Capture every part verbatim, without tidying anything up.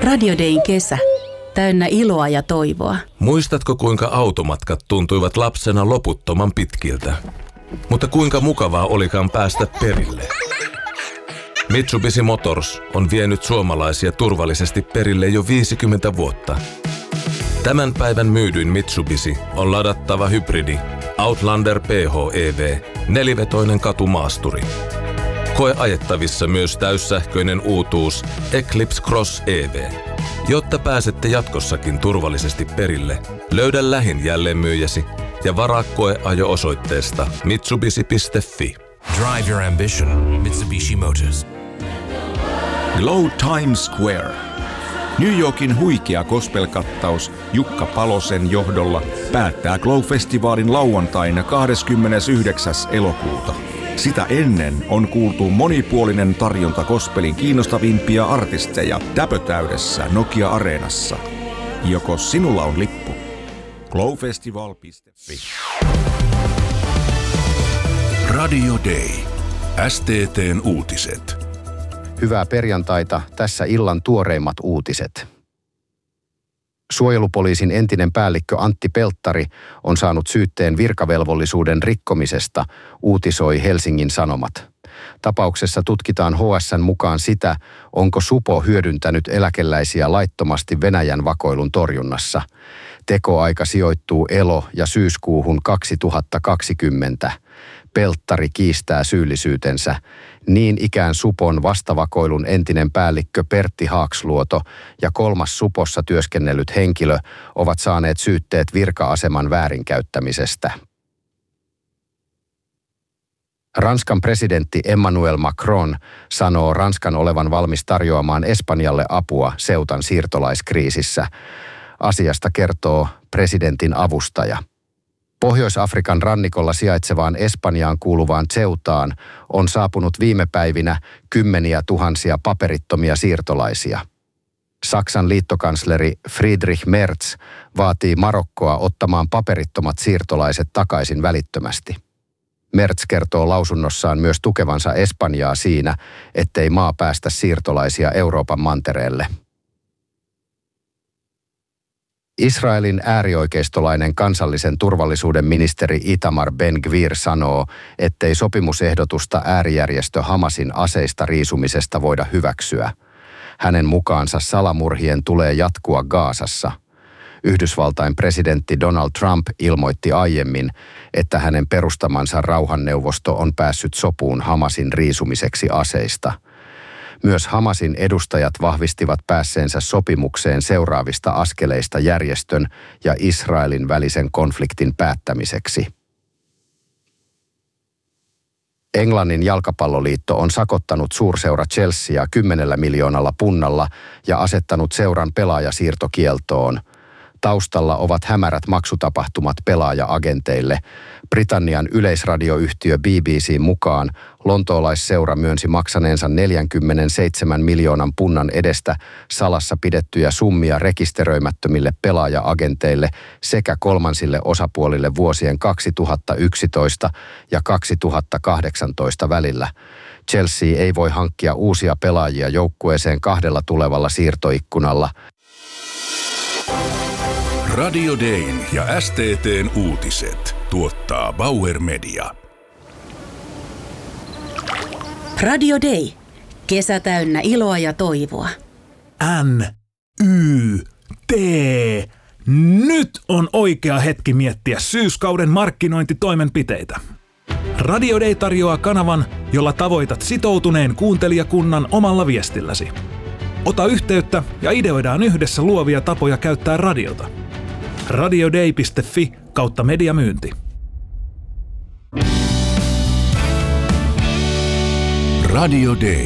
Radio Dayn kesä. Täynnä iloa ja toivoa. Muistatko, kuinka automatkat tuntuivat lapsena loputtoman pitkiltä? Mutta kuinka mukavaa olikaan päästä perille? Mitsubishi Motors on vienyt suomalaisia turvallisesti perille jo viisikymmentä vuotta. Tämän päivän myydyin Mitsubishi on ladattava hybridi Outlander P H E V, nelivetoinen katumaasturi. Koe ajettavissa myös täyssähköinen uutuus Eclipse Cross E V. Jotta pääsette jatkossakin turvallisesti perille, löydä lähin jälleenmyyjäsi ja varaa koeajo osoitteesta mitsubishi piste fi. Drive your ambition, Mitsubishi Motors. Glow Times Square. New Yorkin huikea gospel-kattaus Jukka Palosen johdolla päättää Glow-festivaalin lauantaina kahdeskymmenesyhdeksäs elokuuta. Sitä ennen on kuultu monipuolinen tarjonta gospelin kiinnostavimpia artisteja täpötäydessä Nokia-areenassa. Joko sinulla on lippu? glowfestival piste fi. Radio Day. S T T:n uutiset. Hyvää perjantaita, tässä illan tuoreimmat uutiset. Suojelupoliisin entinen päällikkö Antti Pelttari on saanut syytteen virkavelvollisuuden rikkomisesta, uutisoi Helsingin Sanomat. Tapauksessa tutkitaan H S:n mukaan sitä, onko supo hyödyntänyt eläkeläisiä laittomasti Venäjän vakoilun torjunnassa. Tekoaika sijoittuu elo- ja syyskuuhun kaksituhattakaksikymmentä. Pelttari kiistää syyllisyytensä. Niin ikään supon vastavakoilun entinen päällikkö Pertti Haaksluoto ja kolmas supossa työskennellyt henkilö ovat saaneet syytteet virka-aseman väärinkäyttämisestä. Ranskan presidentti Emmanuel Macron sanoo Ranskan olevan valmis tarjoamaan Espanjalle apua Ceutan siirtolaiskriisissä. Asiasta kertoo presidentin avustaja. Pohjois-Afrikan rannikolla sijaitsevaan Espanjaan kuuluvaan Ceutaan on saapunut viime päivinä kymmeniä tuhansia paperittomia siirtolaisia. Saksan liittokansleri Friedrich Merz vaatii Marokkoa ottamaan paperittomat siirtolaiset takaisin välittömästi. Merz kertoo lausunnossaan myös tukevansa Espanjaa siinä, ettei maa päästä siirtolaisia Euroopan mantereelle. Israelin äärioikeistolainen kansallisen turvallisuuden ministeri Itamar Ben-Gvir sanoo, ettei sopimusehdotusta äärijärjestö Hamasin aseista riisumisesta voida hyväksyä. Hänen mukaansa salamurhien tulee jatkua Gazassa. Yhdysvaltain presidentti Donald Trump ilmoitti aiemmin, että hänen perustamansa rauhanneuvosto on päässyt sopuun Hamasin riisumiseksi aseista. Myös Hamasin edustajat vahvistivat päässeensä sopimukseen seuraavista askeleista järjestön ja Israelin välisen konfliktin päättämiseksi. Englannin jalkapalloliitto on sakottanut suurseura Chelseaa kymmenellä miljoonalla punnalla ja asettanut seuran pelaajasiirtokieltoon. Taustalla ovat hämärät maksutapahtumat pelaaja-agenteille. Britannian yleisradioyhtiö B B C:n mukaan lontoolaisseura myönsi maksaneensa neljäkymmentäseitsemän miljoonan punnan edestä salassa pidettyjä summia rekisteröimättömille pelaaja-agenteille sekä kolmansille osapuolille vuosien kaksituhattayksitoista ja kaksituhattakahdeksantoista välillä. Chelsea ei voi hankkia uusia pelaajia joukkueeseen kahdella tulevalla siirtoikkunalla. Radio Dayn ja S T T:n uutiset tuottaa Bauer Media. Radio Day. Kesä täynnä iloa ja toivoa. N, Y, T. Nyt on oikea hetki miettiä syyskauden markkinointitoimenpiteitä. Radio Day tarjoaa kanavan, jolla tavoitat sitoutuneen kuuntelijakunnan omalla viestilläsi. Ota yhteyttä ja ideoidaan yhdessä luovia tapoja käyttää radiota. radioday piste fi kautta mediamyynti. Radio Day.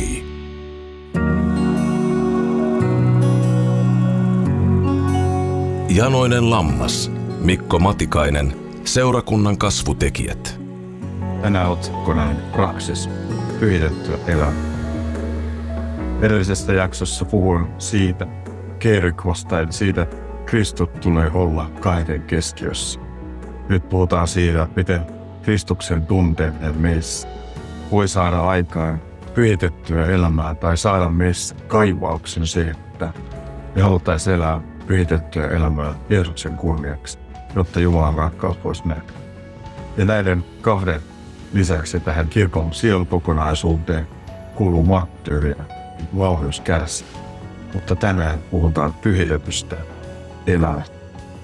Janoinen lammas, Mikko Matikainen, seurakunnan kasvutekijät. Tänään otsikkona on Praksis, pyhitettyä elämää. Edellisessä jaksossa puhuin siitä kerykvasta, eli siitä, että Kristus tulee olla kahden keskiössä. Nyt puhutaan siitä, miten Kristuksen tunteeminen meissä voi saada aikaan pyhitettyä elämää tai saada meissä kaivauksen se, että Me haluttaisiin elää pyhitettyä elämää Jeesuksen kunniaksi, jotta Jumalan rakkaus voisi näkyä. Ja näiden kahden lisäksi tähän kirkon sielukokonaisuuteen kuuluu marttyyriä, vauhdus kärsi. Mutta tänään puhutaan pyhitetystä elämästä.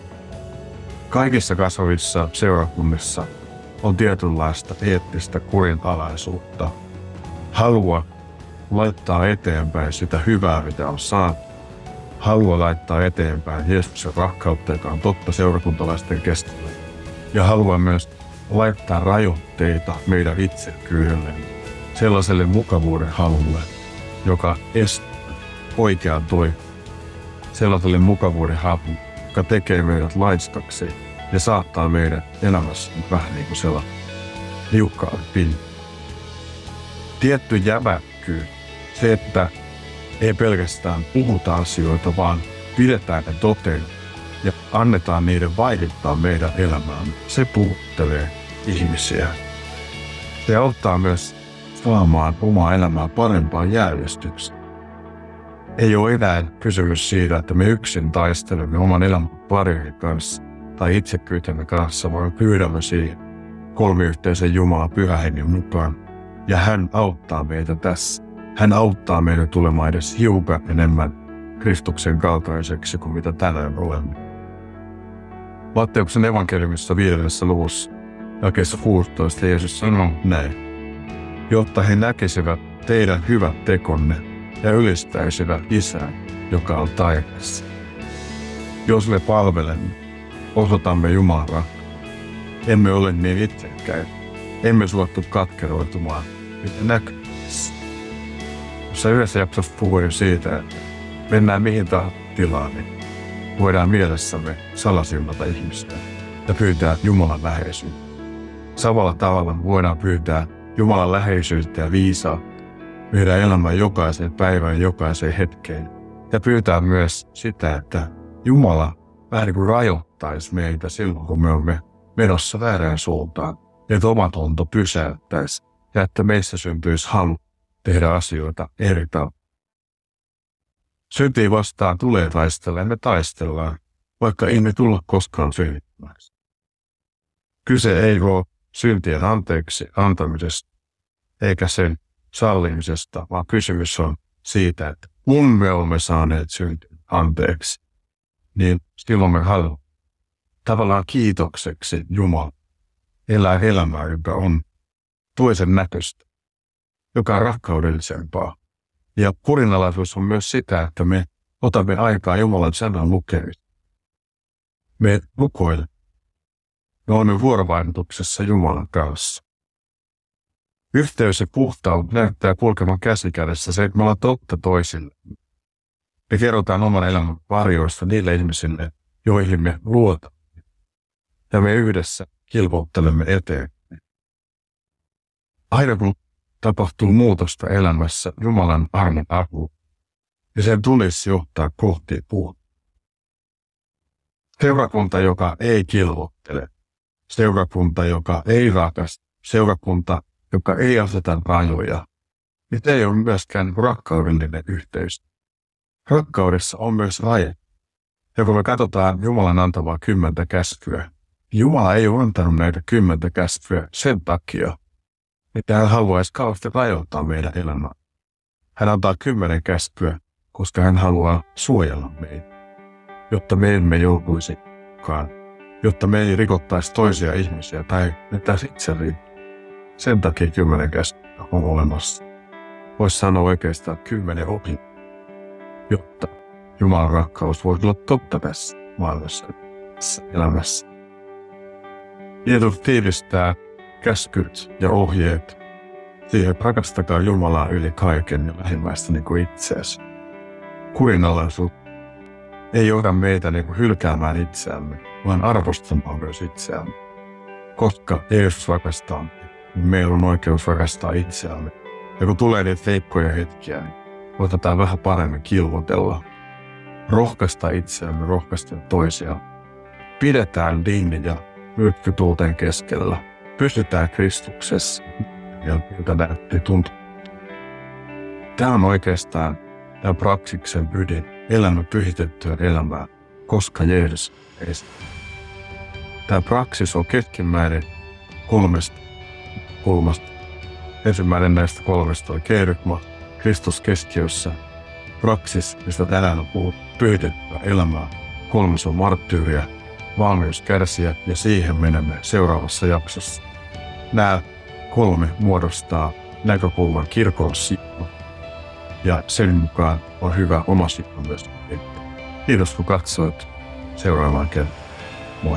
Kaikissa kasvavissa seurakunnissa on tietynlaista eettistä kurinalaisuutta. Halua laittaa eteenpäin sitä hyvää, mitä on saatu. Halua laittaa eteenpäin Jeesuksen rakkautta, joka on totta seurakuntalaisten keskellä. Ja halua myös laittaa rajoitteita meidän itsekkyydelle, sellaiselle mukavuuden halulle, joka estää oikean toivon. Sellaiselle mukavuuden halulle, joka tekee meidät laiskaksi ja saattaa meidän elämässä vähän niin kuin sellainen liukkaan pinta. Tietty jämäkkyys, se, että ei pelkästään puhuta asioita, vaan pidetään ne toteen ja annetaan niiden vaikuttaa meidän elämään. Se puhuttelee ihmisiä. Se auttaa myös saamaan omaa elämää parempaan järjestykseen. Ei ole enää kysymys siitä, että me yksin taistelemme oman elämän parin kanssa tai itsekyytemme kanssa, vaan pyydämme siihen kolmiyhteisen Jumalan Pyhän Hengen mukaan. Ja hän auttaa meitä tässä. Hän auttaa meitä tulemaan edes hiukan enemmän Kristuksen kaltaiseksi kuin mitä tänään olemme. Matteuksen evankeliumissa viidennessä luvussa jakeessa kuusitoista Jeesus sanoo näin. Jotta he näkisivät teidän hyvät tekonne ja ylistäisivät Isää, joka on taivaassa. Jos me palvelemme, osoitamme Jumalan rakkautta. Emme ole niin itsekkäitä. Emme suottu katkeroitumaan, mitä näkyvissä. Jos yhdessä jaksossa puhuin siitä, että mennään mihin tahansa tilaan, niin voidaan mielessämme salasilmata ihmistä ja pyytää Jumalan läheisyyttä. Samalla tavalla voidaan pyytää Jumalan läheisyyttä ja viisautta meidän elämän jokaiseen päivään, jokaiseen hetkeen. Ja pyytää myös sitä, että Jumala vähän niin kuin rajoittaisi meitä silloin, kun me olemme menossa väärään suuntaan. Että omatunto pysäyttäisi ja että meissä syntyisi halu tehdä asioita eri tavalla. Syntiin vastaan tulee taistella ja me taistellaan, vaikka emme tulla koskaan synnyttämäksi. Kyse ei ole syntien anteeksi antamisesta eikä sen sallimisesta, vaan kysymys on siitä, että kun me olemme saaneet syntien anteeksi, niin silloin me haluamme tavallaan kiitokseksi Jumala elää elämää, joka on toisen näköistä, joka on rakkaudellisempaa. Ja kurinalaisuus on myös sitä, että me otamme aikaa Jumalan sanan lukemista. Me rukoilemme. Me olemme vuorovaikutuksessa Jumalan kanssa. Yhteys ja puhtaus näyttää kulkevan käsikädessä se, että me ollaan totta toisille. Me kerrotaan oman elämän varjoista niille ihmisille, joihin me luotamme. Ja me yhdessä kilvoittelemme eteen. Aina kun tapahtuu muutosta elämässä, Jumalan armon apu, ja sen tulisi johtaa kohti puhua. Seurakunta, joka ei kilvoittele, seurakunta, joka ei rakasta, seurakunta, joka ei aseta rajoja, niin se ei ole myöskään rakkaudellinen yhteys. Rakkaudessa on myös raja. Ja kun me katsotaan Jumalan antamaa kymmentä käskyä, Jumala ei ole antanut näitä kymmentä käskyä sen takia, että hän haluaisi kauheasti rajoittaa meidän elämää. Hän antaa kymmenen käskyä, koska hän haluaa suojella meitä, jotta me emme joutuisikaan, jotta me ei rikottaisi toisia ihmisiä tai vetäisi itselleni. Sen takia kymmenen käskyä on olemassa. Voisi sanoa oikeastaan kymmenen opi, jotta Jumalan rakkaus voisi olla totta tässä maailmassa, tässä elämässä. Jeesus tiivistää käskyt ja ohjeet siihen, rakastakaa Jumalaa yli kaiken ja lähimmäistä niin kuin itseäsi. Kurinalaisuus ei johda meitä niin kuin hylkäämään itseämme, vaan arvostamaan myös itseämme. Koska Jeesus rakastaa, niin meillä on oikeus rakastaa itseämme. Ja kun tulee niitä heikkoja hetkiä, niin otetaan vähän paremmin kilvotella. Rohkaista itseämme, rohkaista toisiaan. Pidetään linni ja myrkkytuulten keskellä. Pysytään Kristuksessa ja miltä näytti tuntuu. Tämä on oikeastaan tämä praksiksen ydin. elämä pyhitettyä elämää, koska Jeesus ei. Tämä praksis on keskimmäinen kolmesta kulmasta. Ensimmäinen näistä kolmesta on kerygma, Kristus keskiössä. Praksis, mistä tänään on puhuttu, pyhitettyä elämää. Kolmas on marttyyriä, valmius kärsiä, ja siihen menemme seuraavassa jaksossa. Nämä kolme muodostaa näkökulman kirkon sippo, ja sen mukaan on hyvä oma sippo myös. Kiitos kun katsoit. Seuraavaan kertaan. Moi.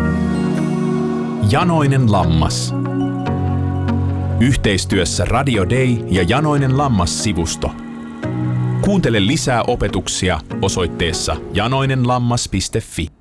Janoinen lammas. Yhteistyössä Radio Day ja Janoinen lammas-sivusto. Kuuntele lisää opetuksia osoitteessa janoinenlammas piste fi.